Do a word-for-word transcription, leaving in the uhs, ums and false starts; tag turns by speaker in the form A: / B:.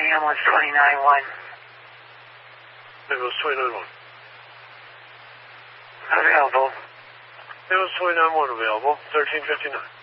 A: ambulance twenty-nine one.
B: Ambulance twenty-nine one.
A: Available.
B: Ambulance twenty-nine one available. thirteen fifty-nine.